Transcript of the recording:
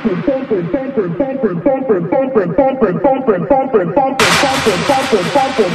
bumping, bumping, bumping, bumping, bumping, bumping, bumping, bumping, bumping, bumping, bumping, bumping, bumping,